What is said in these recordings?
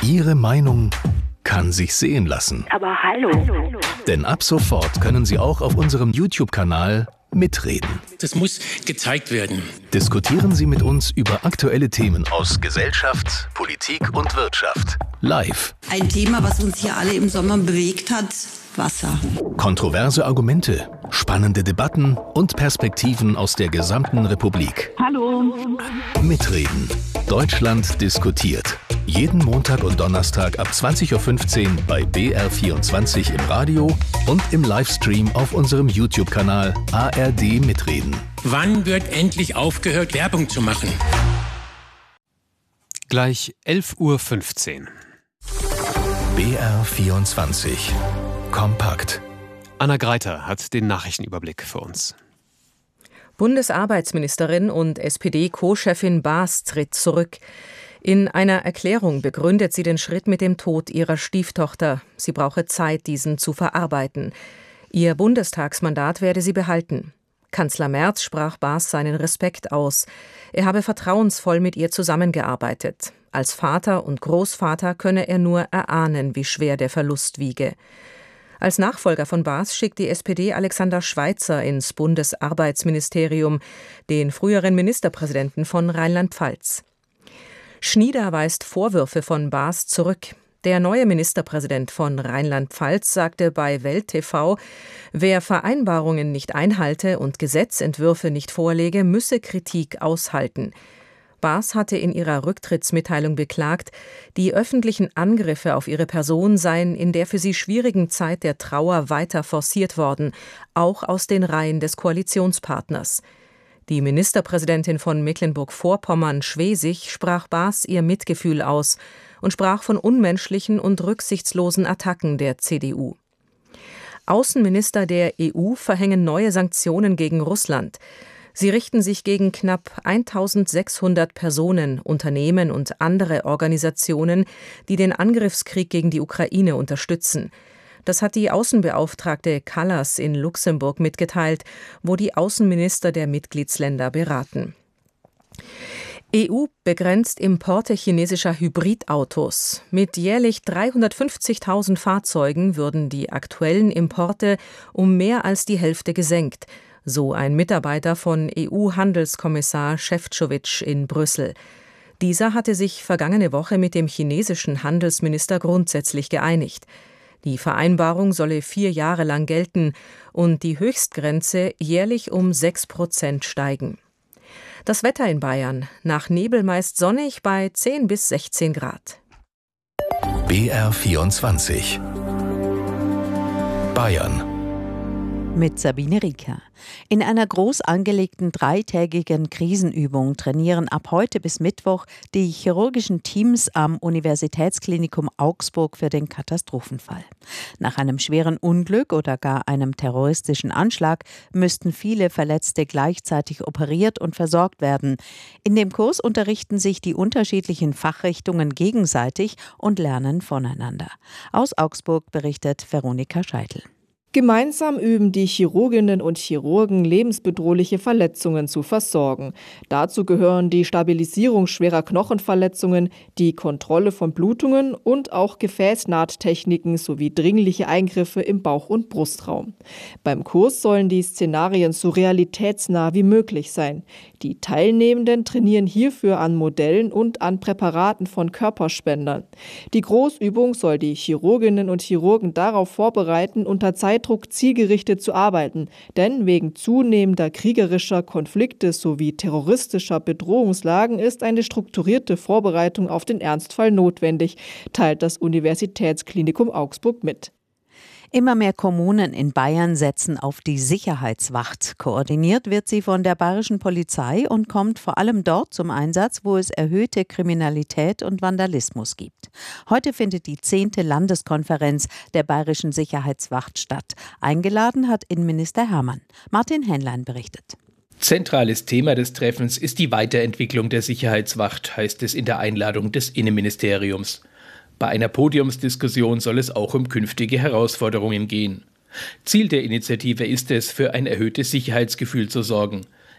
Ihre Meinung kann sich sehen lassen. Aber hallo. Denn ab sofort können Sie auch auf unserem YouTube-Kanal mitreden. Das muss gezeigt werden. Diskutieren Sie mit uns über aktuelle Themen aus Gesellschaft, Politik und Wirtschaft. Live. Ein Thema, was uns hier alle im Sommer bewegt hat: Wasser. Kontroverse Argumente, spannende Debatten und Perspektiven aus der gesamten Republik. Hallo. Mitreden. Deutschland diskutiert. Jeden Montag und Donnerstag ab 20.15 Uhr bei BR24 im Radio und im Livestream auf unserem YouTube-Kanal ARD Mitreden. Wann wird endlich aufgehört, Werbung zu machen? Gleich 11.15 Uhr. BR24. Kompakt. Anna Greiter hat den Nachrichtenüberblick für uns. Bundesarbeitsministerin und SPD-Co-Chefin Baas tritt zurück. In einer Erklärung begründet sie den Schritt mit dem Tod ihrer Stieftochter. Sie brauche Zeit, diesen zu verarbeiten. Ihr Bundestagsmandat werde sie behalten. Kanzler Merz sprach Baas seinen Respekt aus. Er habe vertrauensvoll mit ihr zusammengearbeitet. Als Vater und Großvater könne er nur erahnen, wie schwer der Verlust wiege. Als Nachfolger von Baas schickt die SPD Alexander Schweitzer ins Bundesarbeitsministerium, den früheren Ministerpräsidenten von Rheinland-Pfalz. Schnieder weist Vorwürfe von Baas zurück. Der neue Ministerpräsident von Rheinland-Pfalz sagte bei Welt TV, wer Vereinbarungen nicht einhalte und Gesetzentwürfe nicht vorlege, müsse Kritik aushalten. Baas hatte in ihrer Rücktrittsmitteilung beklagt, die öffentlichen Angriffe auf ihre Person seien in der für sie schwierigen Zeit der Trauer weiter forciert worden, auch aus den Reihen des Koalitionspartners. Die Ministerpräsidentin von Mecklenburg-Vorpommern, Schwesig, sprach Baas ihr Mitgefühl aus und sprach von unmenschlichen und rücksichtslosen Attacken der CDU. Außenminister der EU verhängen neue Sanktionen gegen Russland. Sie richten sich gegen knapp 1.600 Personen, Unternehmen und andere Organisationen, die den Angriffskrieg gegen die Ukraine unterstützen. Das hat die Außenbeauftragte Kallas in Luxemburg mitgeteilt, wo die Außenminister der Mitgliedsländer beraten. EU begrenzt Importe chinesischer Hybridautos. Mit jährlich 350.000 Fahrzeugen würden die aktuellen Importe um mehr als die Hälfte gesenkt, so ein Mitarbeiter von EU-Handelskommissar Šefčovič in Brüssel. Dieser hatte sich vergangene Woche mit dem chinesischen Handelsminister grundsätzlich geeinigt. Die Vereinbarung solle 4 Jahre lang gelten und die Höchstgrenze jährlich um 6% steigen. Das Wetter in Bayern: nach Nebel meist sonnig bei 10 bis 16 Grad. BR24. Bayern. Mit Sabine Rieker. In einer groß angelegten 3-tägigen Krisenübung trainieren ab heute bis Mittwoch die chirurgischen Teams am Universitätsklinikum Augsburg für den Katastrophenfall. Nach einem schweren Unglück oder gar einem terroristischen Anschlag müssten viele Verletzte gleichzeitig operiert und versorgt werden. In dem Kurs unterrichten sich die unterschiedlichen Fachrichtungen gegenseitig und lernen voneinander. Aus Augsburg berichtet Veronika Scheitel. Gemeinsam üben die Chirurginnen und Chirurgen, lebensbedrohliche Verletzungen zu versorgen. Dazu gehören die Stabilisierung schwerer Knochenverletzungen, die Kontrolle von Blutungen und auch Gefäßnahttechniken sowie dringliche Eingriffe im Bauch- und Brustraum. Beim Kurs sollen die Szenarien so realitätsnah wie möglich sein. Die Teilnehmenden trainieren hierfür an Modellen und an Präparaten von Körperspendern. Die Großübung soll die Chirurginnen und Chirurgen darauf vorbereiten, unter Zeitdruck zielgerichtet zu arbeiten, denn wegen zunehmender kriegerischer Konflikte sowie terroristischer Bedrohungslagen ist eine strukturierte Vorbereitung auf den Ernstfall notwendig, teilt das Universitätsklinikum Augsburg mit. Immer mehr Kommunen in Bayern setzen auf die Sicherheitswacht. Koordiniert wird sie von der bayerischen Polizei und kommt vor allem dort zum Einsatz, wo es erhöhte Kriminalität und Vandalismus gibt. Heute findet die 10. Landeskonferenz der bayerischen Sicherheitswacht statt. Eingeladen hat Innenminister Hermann. Martin Hähnlein berichtet. Zentrales Thema des Treffens ist die Weiterentwicklung der Sicherheitswacht, heißt es in der Einladung des Innenministeriums. Bei einer Podiumsdiskussion soll es auch um künftige Herausforderungen gehen. Ziel der Initiative ist es, für ein erhöhtes Sicherheitsgefühl zu sorgen.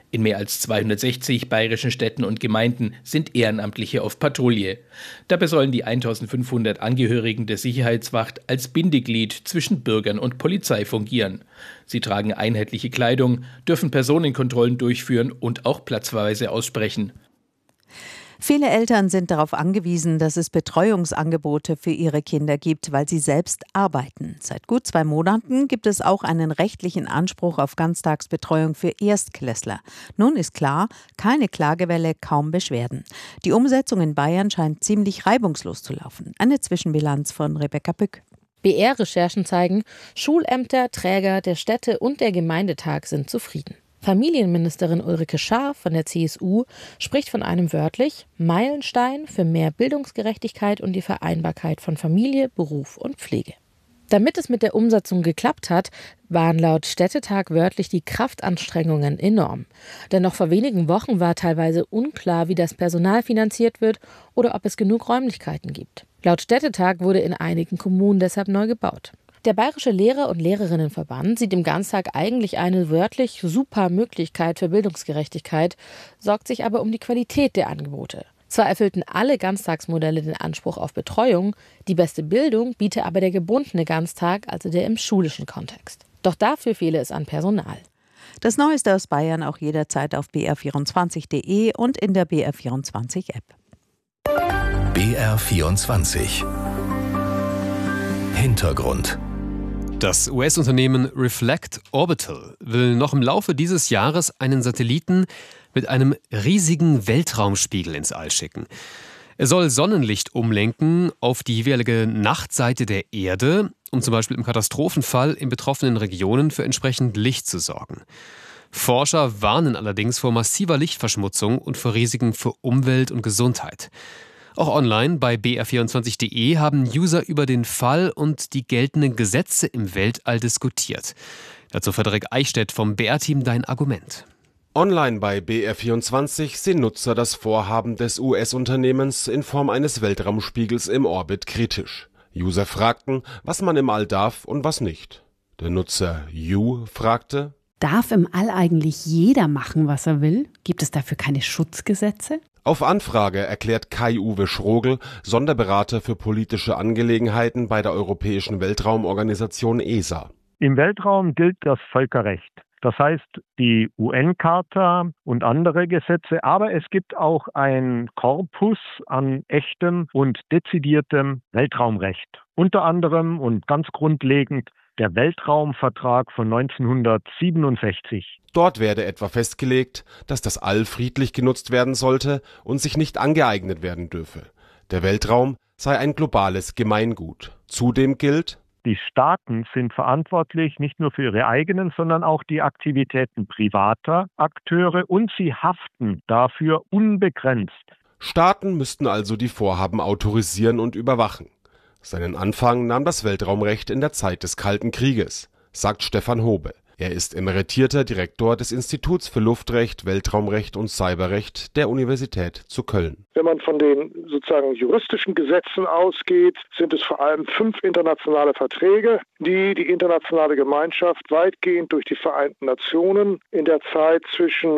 In mehr als 260 bayerischen Städten und Gemeinden sind Ehrenamtliche auf Patrouille. Dabei sollen die 1500 Angehörigen der Sicherheitswacht als Bindeglied zwischen Bürgern und Polizei fungieren. Sie tragen einheitliche Kleidung, dürfen Personenkontrollen durchführen und auch Platzverweise aussprechen. Viele Eltern sind darauf angewiesen, dass es Betreuungsangebote für ihre Kinder gibt, weil sie selbst arbeiten. Seit gut 2 Monaten gibt es auch einen rechtlichen Anspruch auf Ganztagsbetreuung für Erstklässler. Nun ist klar, keine Klagewelle, kaum Beschwerden. Die Umsetzung in Bayern scheint ziemlich reibungslos zu laufen. Eine Zwischenbilanz von Rebecca Bück. BR-Recherchen zeigen, Schulämter, Träger der Städte und der Gemeindetag sind zufrieden. Familienministerin Ulrike Schaar von der CSU spricht von einem wörtlich Meilenstein für mehr Bildungsgerechtigkeit und die Vereinbarkeit von Familie, Beruf und Pflege. Damit es mit der Umsetzung geklappt hat, waren laut Städtetag wörtlich die Kraftanstrengungen enorm. Denn noch vor wenigen Wochen war teilweise unklar, wie das Personal finanziert wird oder ob es genug Räumlichkeiten gibt. Laut Städtetag wurde in einigen Kommunen deshalb neu gebaut. Der Bayerische Lehrer- und Lehrerinnenverband sieht im Ganztag eigentlich eine wörtlich super Möglichkeit für Bildungsgerechtigkeit, sorgt sich aber um die Qualität der Angebote. Zwar erfüllten alle Ganztagsmodelle den Anspruch auf Betreuung, die beste Bildung biete aber der gebundene Ganztag, also der im schulischen Kontext. Doch dafür fehle es an Personal. Das Neueste aus Bayern auch jederzeit auf br24.de und in der BR24-App. BR24 Hintergrund. Das US-Unternehmen Reflect Orbital will noch im Laufe dieses Jahres einen Satelliten mit einem riesigen Weltraumspiegel ins All schicken. Er soll Sonnenlicht umlenken auf die jeweilige Nachtseite der Erde, um zum Beispiel im Katastrophenfall in betroffenen Regionen für entsprechend Licht zu sorgen. Forscher warnen allerdings vor massiver Lichtverschmutzung und vor Risiken für Umwelt und Gesundheit. Auch online bei br24.de haben User über den Fall und die geltenden Gesetze im Weltall diskutiert. Dazu Frederik Eichstädt vom BR-Team Dein Argument. Online bei BR24 sehen Nutzer das Vorhaben des US-Unternehmens in Form eines Weltraumspiegels im Orbit kritisch. User fragten, was man im All darf und was nicht. Der Nutzer Yu fragte: Darf im All eigentlich jeder machen, was er will? Gibt es dafür keine Schutzgesetze? Auf Anfrage erklärt Kai-Uwe Schrogel, Sonderberater für politische Angelegenheiten bei der Europäischen Weltraumorganisation ESA. Im Weltraum gilt das Völkerrecht. Das heißt, die UN-Charta und andere Gesetze, aber es gibt auch einen Korpus an echtem und dezidiertem Weltraumrecht. Unter anderem und ganz grundlegend der Weltraumvertrag von 1967. Dort werde etwa festgelegt, dass das All friedlich genutzt werden sollte und sich nicht angeeignet werden dürfe. Der Weltraum sei ein globales Gemeingut. Zudem gilt: Die Staaten sind verantwortlich nicht nur für ihre eigenen, sondern auch die Aktivitäten privater Akteure und sie haften dafür unbegrenzt. Staaten müssten also die Vorhaben autorisieren und überwachen. Seinen Anfang nahm das Weltraumrecht in der Zeit des Kalten Krieges, sagt Stefan Hobe. Er ist emeritierter Direktor des Instituts für Luftrecht, Weltraumrecht und Cyberrecht der Universität zu Köln. Wenn man von den sozusagen juristischen Gesetzen ausgeht, sind es vor allem 5 internationale Verträge, die die internationale Gemeinschaft weitgehend durch die Vereinten Nationen in der Zeit zwischen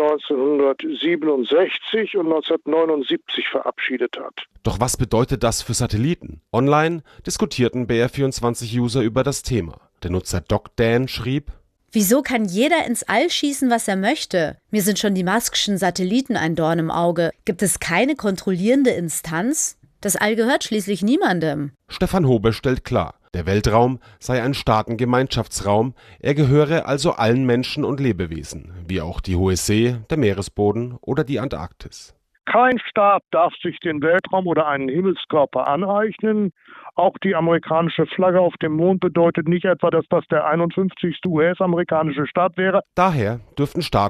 1967 und 1979 verabschiedet hat. Doch was bedeutet das für Satelliten? Online diskutierten BR24-User über das Thema. Der Nutzer DocDan schrieb: Wieso kann jeder ins All schießen, was er möchte? Mir sind schon die Musk'schen Satelliten ein Dorn im Auge. Gibt es keine kontrollierende Instanz? Das All gehört schließlich niemandem. Stefan Hobe stellt klar, der Weltraum sei ein Staatengemeinschaftsraum, er gehöre also allen Menschen und Lebewesen, wie auch die hohe See, der Meeresboden oder die Antarktis. Kein Staat darf sich den Weltraum oder einen Himmelskörper aneignen. Auch die amerikanische Flagge auf dem Mond bedeutet nicht etwa, dass das der 51. US-amerikanische Staat wäre. Daher dürften Staaten